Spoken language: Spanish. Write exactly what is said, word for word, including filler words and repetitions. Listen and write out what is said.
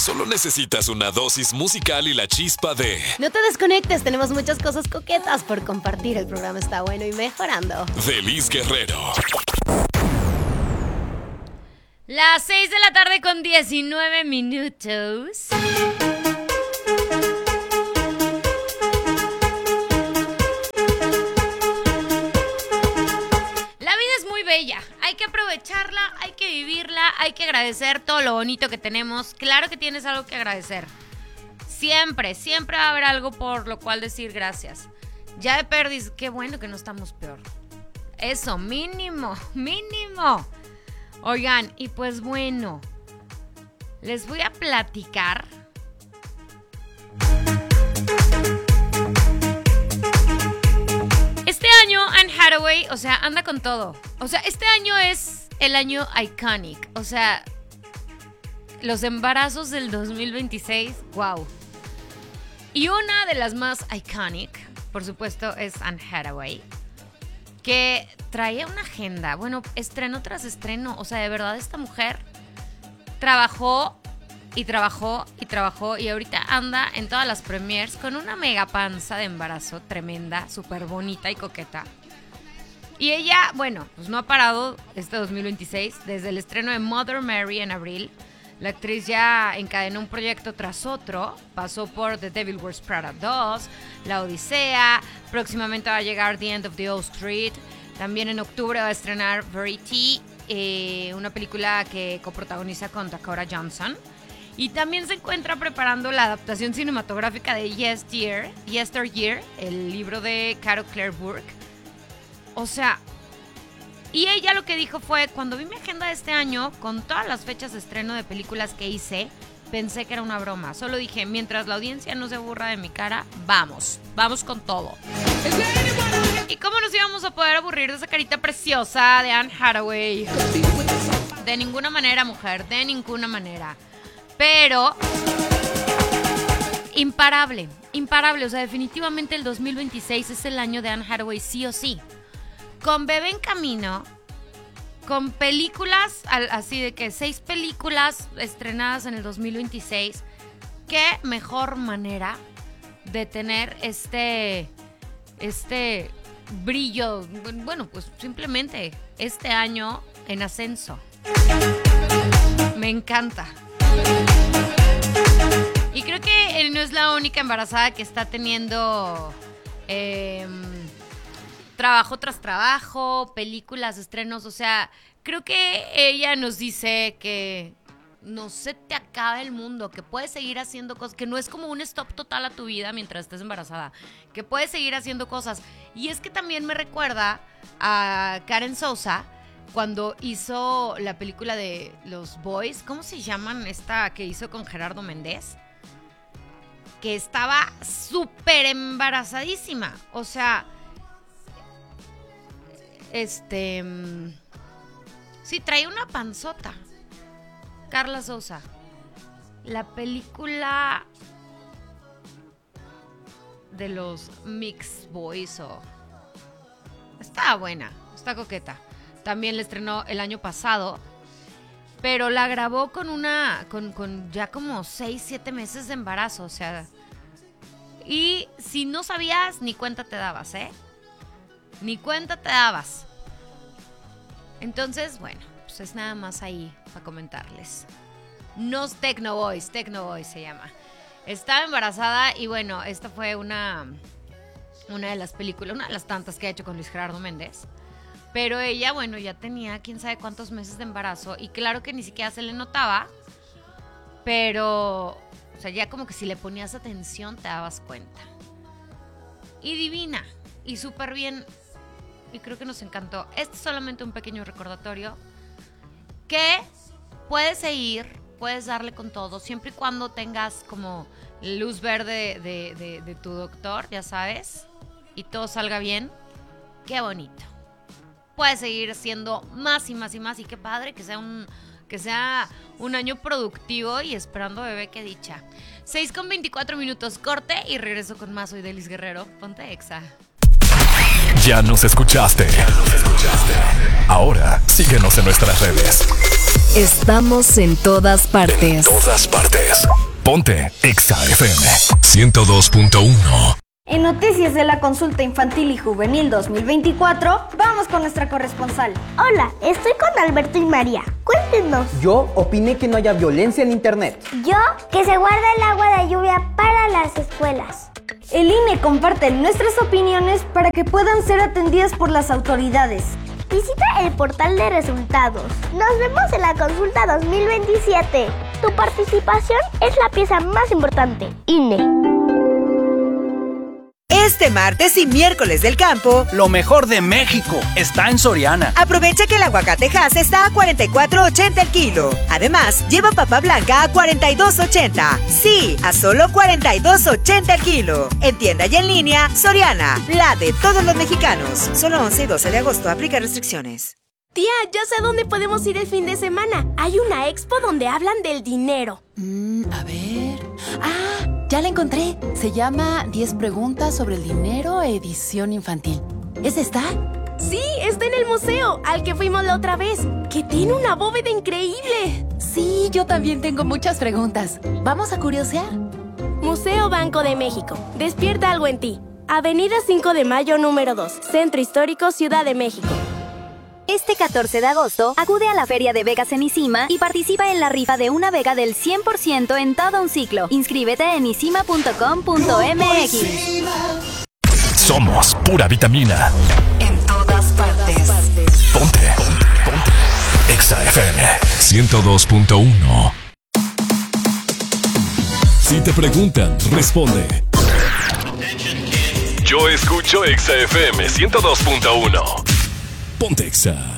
solo necesitas una dosis musical y la chispa de... No te desconectes, tenemos muchas cosas coquetas por compartir. El programa está bueno y mejorando. de Liz Guerrero. Las seis de la tarde con diecinueve minutos. Bella. Hay que aprovecharla, hay que vivirla, hay que agradecer todo lo bonito que tenemos. Claro que tienes algo que agradecer. Siempre, siempre va a haber algo por lo cual decir gracias. Ya de perdis, qué bueno que no estamos peor. Eso, mínimo, mínimo. Oigan, y pues bueno, les voy a platicar. Este año Anne Hathaway, o sea, anda con todo. O sea, este año es el año iconic. O sea, los embarazos del dos mil veintiséis, wow. Y una de las más iconic, por supuesto, es Anne Hathaway, que traía una agenda. Bueno, estreno tras estreno. O sea, de verdad, esta mujer trabajó y trabajó y trabajó. Y ahorita anda en todas las premiers con una mega panza de embarazo tremenda, súper bonita y coqueta. Y ella, bueno, pues no ha parado este dos mil veintiséis. Desde el estreno de Mother Mary en abril, la actriz ya encadenó un proyecto tras otro. Pasó por The Devil Wears Prada dos, La Odisea. Próximamente va a llegar The End of the Old Street. También en octubre va a estrenar Verity, eh, una película que coprotagoniza con Dakota Johnson. Y también se encuentra preparando la adaptación cinematográfica de Yesteryear, Yesteryear, el libro de Carol Claire Burke. O sea, y ella lo que dijo fue, cuando vi mi agenda de este año, con todas las fechas de estreno de películas que hice, pensé que era una broma. Solo dije, mientras la audiencia no se aburra de mi cara, vamos, vamos con todo. ¿Y cómo nos íbamos a poder aburrir de esa carita preciosa de Anne Hathaway? De ninguna manera, mujer, de ninguna manera. Pero imparable, imparable. O sea, definitivamente el dos mil veintiséis es el año de Anne Hathaway sí o sí. Con Bebé en Camino, con películas, así de que seis películas estrenadas en el dos mil veintiséis. Qué mejor manera de tener este, este brillo, bueno, pues simplemente este año en ascenso. Me encanta. Y creo que no es la única embarazada que está teniendo eh, trabajo tras trabajo, películas, estrenos. O sea, creo que ella nos dice que no se te acaba el mundo, que puedes seguir haciendo cosas, que no es como un stop total a tu vida mientras estés embarazada, que puedes seguir haciendo cosas. Y es que también me recuerda a Karen Souza, cuando hizo la película de Los Boys. ¿Cómo se llaman esta que hizo con Gerardo Méndez? Que estaba súper embarazadísima. O sea, este... sí, traía una panzota. Carla Souza. La película de los Mix Boys o... Está buena, está coqueta. También la estrenó el año pasado, pero la grabó con una, con, con ya como seis, siete meses de embarazo, o sea, y si no sabías, ni cuenta te dabas, ¿eh? Ni cuenta te dabas. Entonces, bueno, pues es nada más ahí para comentarles. Nos Techno Boys, Techno Boys se llama. Estaba embarazada y bueno, esta fue una, una de las películas, una de las tantas que ha hecho con Luis Gerardo Méndez. Pero ella, bueno, ya tenía quién sabe cuántos meses de embarazo. Y claro que ni siquiera se le notaba. Pero, o sea, ya como que si le ponías atención te dabas cuenta. Y divina. Y súper bien. Y creo que nos encantó. Este es solamente un pequeño recordatorio. Que puedes seguir, puedes darle con todo. Siempre y cuando tengas como luz verde de, de, de tu doctor, ya sabes. Y todo salga bien. Qué bonito. Puedes seguir haciendo más y más y más. Y qué padre que sea un, que sea un año productivo y esperando bebé, qué dicha. seis con veinticuatro minutos, corte y regreso con más. Soy Delis Guerrero, ponte Exa. Ya nos escuchaste. Ya nos escuchaste. Ahora síguenos en nuestras redes. Estamos en todas partes. En todas partes. Ponte Exa F M ciento dos punto uno. En noticias de la consulta infantil y juvenil dos mil veinticuatro, vamos con nuestra corresponsal. Hola, estoy con Alberto y María. Cuéntenos. Yo opiné que no haya violencia en internet. Yo, que se guarda el agua de lluvia para las escuelas. El I N E comparte nuestras opiniones para que puedan ser atendidas por las autoridades. Visita el portal de resultados. Nos vemos en la consulta dos mil veintisiete. Tu participación es la pieza más importante. I N E. Este martes y miércoles del campo, lo mejor de México está en Soriana. Aprovecha que el aguacate Hass está a cuarenta y cuatro ochenta el kilo. Además, lleva papa blanca a cuarenta y dos ochenta. Sí, a solo cuarenta y dos ochenta el kilo. En tienda y en línea, Soriana, la de todos los mexicanos. Solo once y doce de agosto, aplica restricciones. Tía, ya sé a dónde podemos ir el fin de semana. Hay una expo donde hablan del dinero. Mm, a ver... ¡Ah! Ya la encontré. Se llama diez preguntas sobre el dinero, edición infantil. ¿Es esta? Sí, está en el museo, al que fuimos la otra vez, que tiene una bóveda increíble. Sí, yo también tengo muchas preguntas. ¿Vamos a curiosear? Museo Banco de México. Despierta algo en ti. Avenida cinco de mayo, número dos. Centro Histórico, Ciudad de México. Este catorce de agosto, acude a la Feria de Vegas en Isima y participa en la rifa de una Vega del cien por ciento en todo un ciclo. Inscríbete en isima punto com punto m x. Somos pura vitamina. En todas partes. Ponte. Ponte. Ponte. Exa F M ciento dos punto uno. Si te preguntan, responde. Yo escucho Exa F M ciento dos punto uno. Ponte Exa.